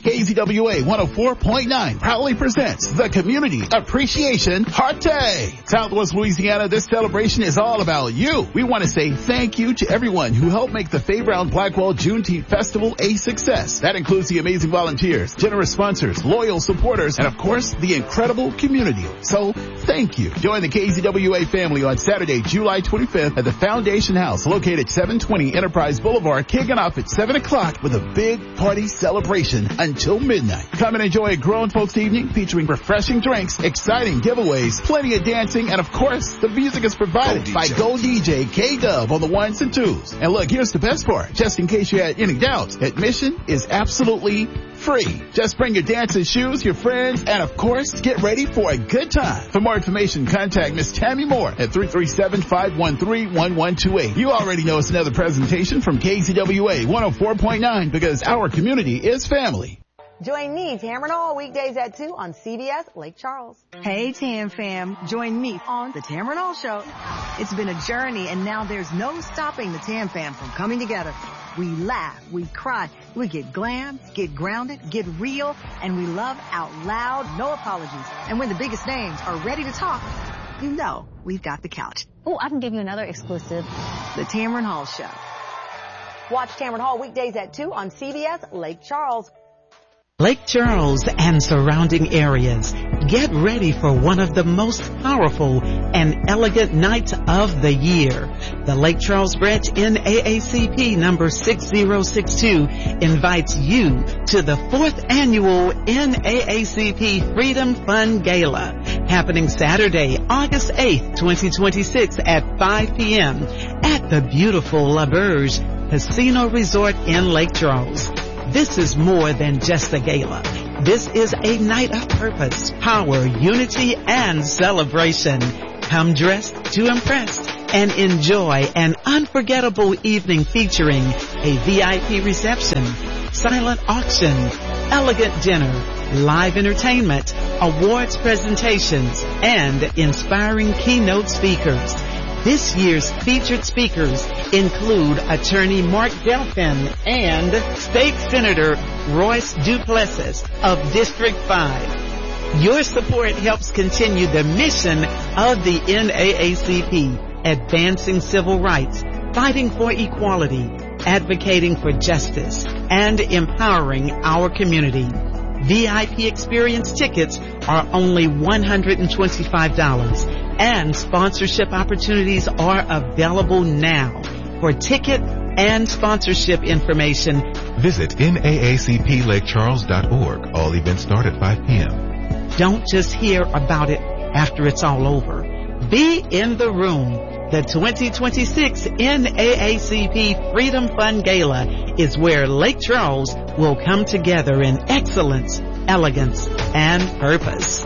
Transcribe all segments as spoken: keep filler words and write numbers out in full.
K Z W A one oh four point nine proudly presents the Community Appreciation Party. Southwest Louisiana, this celebration is all about you. We want to say thank you to everyone who helped make the Faye Brown Blackwell Juneteenth Festival a success. That includes the amazing volunteers, generous sponsors, loyal supporters, and of course, the incredible community. So, thank you. Join the K Z W A family on Saturday, July twenty-fifth at the Foundation House located seven twenty Enterprise Boulevard, kicking off at seven o'clock with a big party celebration until midnight. Come and enjoy a grown folks evening featuring refreshing drinks, exciting giveaways, plenty of dancing, and of course, the music is provided Go by Go D J K-Dub on the ones and twos. And look, here's the best part. Just in case you had any doubts, admission is absolutely free. Just bring your dancing shoes, your friends, and of course, get ready for a good time. For more information, contact Miss Tammy Moore at three three seven, five one three, one one two eight. You already know it's another presentation from K Z W A one oh four point nine because our community is family. Join me, Tamron Hall, weekdays at two on C B S Lake Charles. Hey, Tam fam. Join me on the Tamron Hall Show. It's been a journey, and now there's no stopping the Tam fam from coming together. We laugh, we cry, we get glam, get grounded, get real, and we love out loud, no apologies. And when the biggest names are ready to talk, you know we've got the couch. Oh, I can give you another exclusive. The Tamron Hall Show. Watch Tamron Hall weekdays at two on C B S Lake Charles. Lake Charles and surrounding areas. Get ready for one of the most powerful and elegant nights of the year. The Lake Charles Branch N double A C P number six zero six two invites you to the fourth annual N double A C P Freedom Fun Gala, happening Saturday, August eighth, twenty twenty-six at five p.m. at the beautiful La Berge Casino Resort in Lake Charles. This is more than just a gala. This is a night of purpose, power, unity, and celebration. Come dressed to impress and enjoy an unforgettable evening featuring a V I P reception, silent auction, elegant dinner, live entertainment, awards presentations, and inspiring keynote speakers. This year's featured speakers include attorney Mark Delphin and State Senator Royce Duplessis of District five. Your support helps continue the mission of the N double A C P, advancing civil rights, fighting for equality, advocating for justice, and empowering our community. V I P experience tickets are only one hundred twenty-five dollars, and sponsorship opportunities are available now. For ticket and sponsorship information, visit N double A C P lake charles dot org. All events start at five p.m. Don't just hear about it after it's all over. Be in the room. The twenty twenty-six N double A C P Freedom Fun Gala is where Lake Charles will come together in excellence, elegance, and purpose.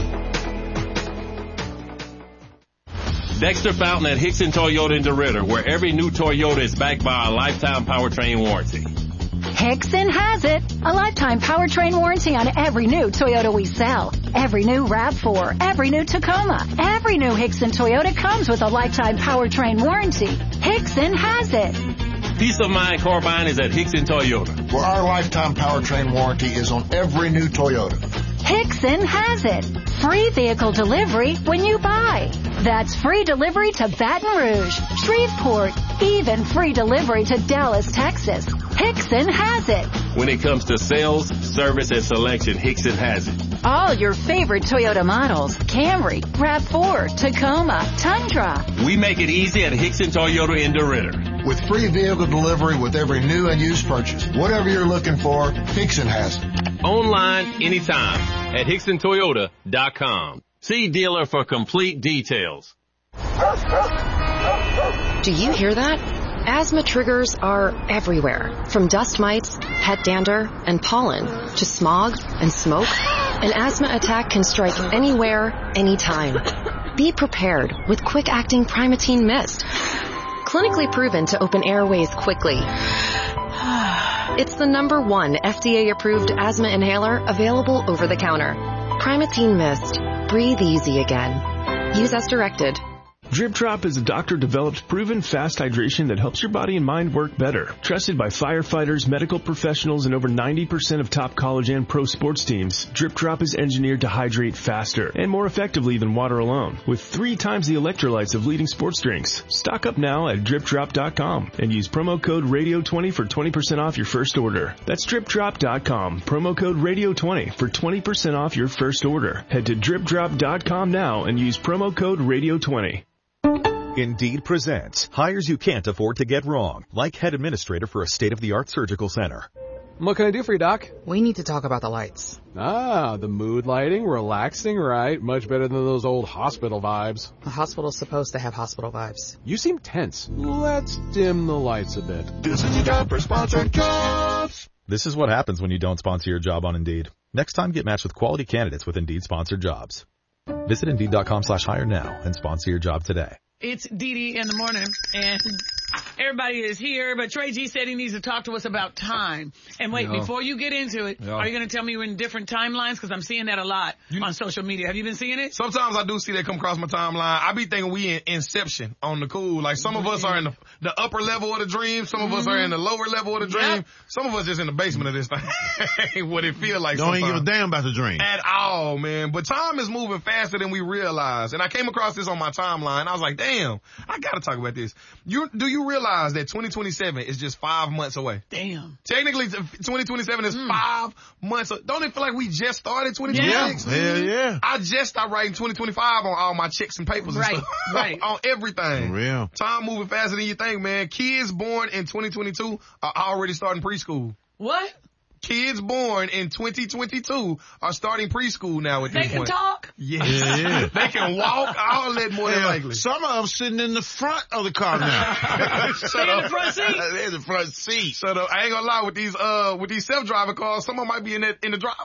Dexter Fountain at Hickson Toyota in DeRidder, where every new Toyota is backed by a lifetime powertrain warranty. Hickson has it. A lifetime powertrain warranty on every new Toyota we sell. Every new RAV four, every new Tacoma, every new Hickson Toyota comes with a lifetime powertrain warranty. Hickson has it. Peace of mind car buying is at Hickson Toyota, where our lifetime powertrain warranty is on every new Toyota. Hickson has it. Free vehicle delivery when you buy. That's free delivery to Baton Rouge, Shreveport, even free delivery to Dallas, Texas. Hickson has it. When it comes to sales, service, and selection, Hickson has it. All your favorite Toyota models, Camry, RAV four, Tacoma, Tundra. We make it easy at Hickson Toyota in DeRidder. With free vehicle delivery with every new and used purchase. Whatever you're looking for, Hickson has it. Online, anytime, at Hickson Toyota dot com. See dealer for complete details. Do you hear that? Asthma triggers are everywhere, from dust mites, pet dander, and pollen, to smog and smoke. An asthma attack can strike anywhere, anytime. Be prepared with quick-acting Primatene Mist. Clinically proven to open airways quickly. It's the number one F D A-approved asthma inhaler available over the counter. Primatene Mist. Breathe easy again. Use as directed. Drip Drop is a doctor-developed, proven fast hydration that helps your body and mind work better. Trusted by firefighters, medical professionals, and over ninety percent of top college and pro sports teams, Drip Drop is engineered to hydrate faster and more effectively than water alone, with three times the electrolytes of leading sports drinks. Stock up now at drip drop dot com and use promo code radio twenty for twenty percent off your first order. That's drip drop dot com, promo code radio twenty for twenty percent off your first order. Head to drip drop dot com now and use promo code radio twenty. Indeed presents hires you can't afford to get wrong, like head administrator for a state-of-the-art surgical center. What can I do for you, Doc? We need to talk about the lights. Ah, the mood lighting, relaxing, right? Much better than those old hospital vibes. The hospital's supposed to have hospital vibes. You seem tense. Let's dim the lights a bit. This is your job for sponsored jobs. This is what happens when you don't sponsor your job on Indeed. Next time, get matched with quality candidates with Indeed-sponsored jobs. Visit Indeed.com slash hire now and sponsor your job today. It's Dee Dee in the morning, and everybody is here, but Trey G said he needs to talk to us about time. And wait, Yeah. before you get into it, Yeah. are you going to tell me you're in different timelines? Because I'm seeing that a lot You- on social media. Have you been seeing it? Sometimes I do see that come across my timeline. I be thinking we in Inception on the cool. Like some of us are in the, the upper level of the dream. Some of us are in the lower level of the dream. Yep. Some of us just in the basement of this thing. What it feel like Don't even give a sometimes. damn about the dream. At all, man. But time is moving faster than we realize. And I came across this on my timeline. I was like, damn, I gotta talk about this. You, do you realize that twenty twenty-seven is just five months away? Damn. Technically, twenty twenty-seven is Mm. five months. Don't it feel like we just started twenty twenty-six? Yeah, hell yeah. I just started writing twenty twenty-five on all my checks and papers Right, and stuff. right. On everything. For real. Time moving faster than you think, man. Kids born in twenty twenty-two are already starting preschool. What? Kids born in twenty twenty-two are starting preschool now at They this can point. talk? Yes. Yeah, yeah. They can walk, all that more than Hell, likely. some of them sitting in the front of the car now. Shut They in up. the front seat? They're in the front seat. Shut up. I ain't gonna lie, with these, uh, with these self-driving cars, some of them might be in that, in the drive.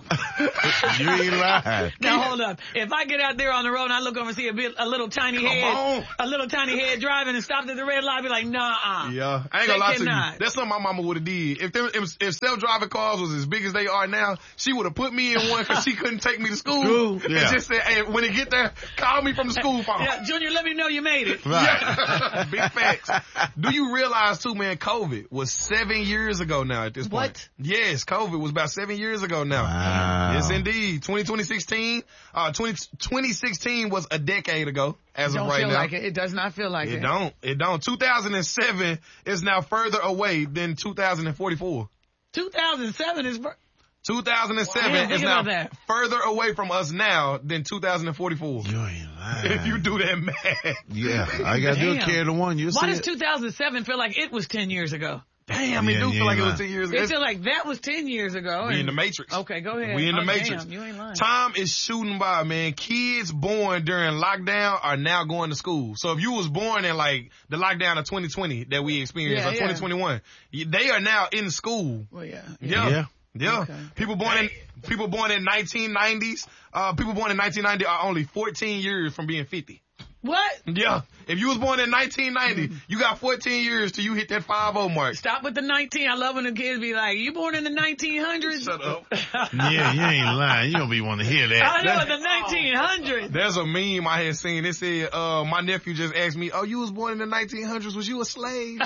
You ain't lying. Now hold up. If I get out there on the road and I look over and see a bit, a little tiny Come head, on. a little tiny head driving and stopped at the red light, I'd be like, nah. Yeah, I ain't gonna They lie to cannot. you. That's something my mama would have did. If, them, if if self-driving cars was as big as they are now, she would have put me in one because she couldn't take me to school. School, And yeah. just said, hey, when it get there, call me from the school phone. Yeah, Junior, let me know you made it. Right. Big facts. Do you realize too, man, COVID was seven years ago now at this point? What? Yes, COVID was about seven years ago now. Wow. Yes, indeed. twenty sixteen, uh, twenty, twenty sixteen was a decade ago as Don't of right feel now. like it. It does not feel like it. It don't. It don't. two thousand seven is now further away than two thousand forty-four. two thousand seven is... two thousand seven Wow. is Think now about that. further away from us now than two thousand forty-four. You ain't lying. If you do that math. Yeah, I gotta do a Damn. carry the one. You Why see does it? two thousand seven feel like it was ten years ago? Damn, it Yeah, do you feel like ain't it was lying. ten years ago. It feel like that was ten years ago. We in and- the Matrix. Okay, go ahead. We in the Oh, Matrix. Damn, you ain't lying. Time is shooting by, man. Kids born during lockdown are now going to school. So if you was born in like the lockdown of twenty twenty that we experienced, Yeah, or yeah. twenty twenty-one, y- they are now in school. Well, yeah. Yeah. Yeah. Yeah. Okay. People born in, people born in nineteen nineties, uh, people born in nineteen ninety are only fourteen years from being fifty. What? Yeah. If you was born in nineteen ninety, you got fourteen years till you hit that five oh mark. Stop with the nineteen. I love when the kids be like, you born in the nineteen hundreds? Shut up. Yeah, you ain't lying. You don't be wanting to hear that. I know, the nineteen hundreds. There's a meme I had seen. It said, uh, my nephew just asked me, oh, you was born in the nineteen hundreds. Was you a slave?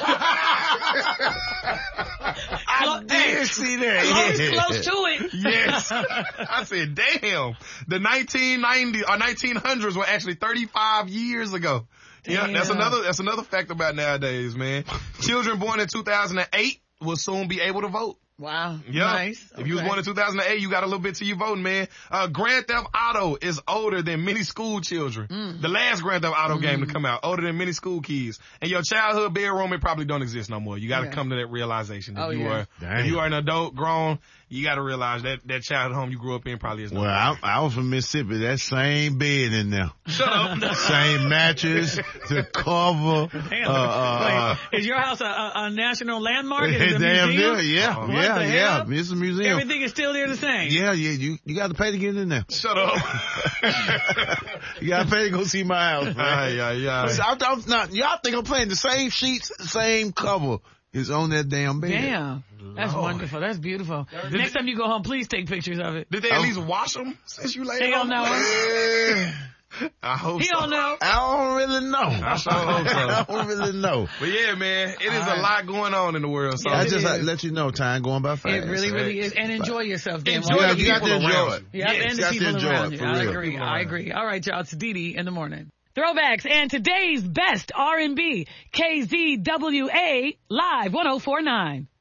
I did see that. Close, Yeah. close to it. Yes. I said, damn. The nineteen ninety or nineteen hundreds were actually thirty-five years ago. Yeah, that's Damn. another, that's another fact about nowadays, man. Children born in two thousand eight will soon be able to vote. Wow. Yeah. Nice. If you was Okay. born in two thousand eight, you got a little bit till you voting, man. Uh, Grand Theft Auto is older than many school children. Mm. The last Grand Theft Auto game to come out, older than many school kids. And your childhood bedroom, it probably don't exist no more. You got to Yeah. come to that realization. If Oh, you yeah. are, Damn. if you are an adult, grown, you got to realize that that childhood home you grew up in probably is not. Well, I, I was from Mississippi. That same bed in there. Shut up. Same mattress, the cover. Damn. Uh, uh, Wait, is your house a, a, a national landmark? Is it a damn museum? near, yeah, What yeah, the yeah. hell? It's a museum. Everything is still there the same. Yeah, yeah. You you got to pay to get in there. Shut up. You got to pay to go see my house, man. Yeah, yeah, Listen, I'm, I'm not, y'all think I'm playing the same sheets, same cover is on that damn bed. Damn. That's Lord. wonderful. That's beautiful. Next time you go home, please take pictures of it. Did they at least wash them since you laid Hell on no. them? I hope he so. don't know. I don't really know. I sure hope so. I don't really know. But yeah, man, it is right. a lot going on in the world. So I Yes, just it like, is. let you know, time going by fast. It really, really is. And enjoy yourself, Dan. Enjoy While the you you're got to here. people enjoy around it. you. Yep, Yes. and the got to people enjoy around it, you. for I real. agree. People I around agree. All right, y'all. It's Didi in the morning. Throwbacks and today's best R and B. K Z W A Live one oh four point nine.